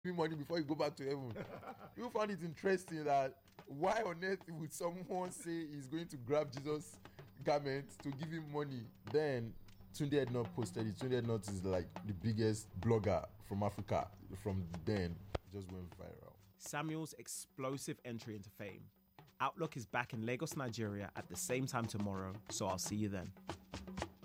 me money before you go back to heaven. You found it interesting that why on earth would someone say he's going to grab Jesus' garment to give him money? Then Tunde Ednut posted it. Tunde Ednut is like the biggest blogger from Africa. From then, it just went viral. Samuel's explosive entry into fame. Outlook is back in Lagos, Nigeria at the same time tomorrow, so I'll see you then.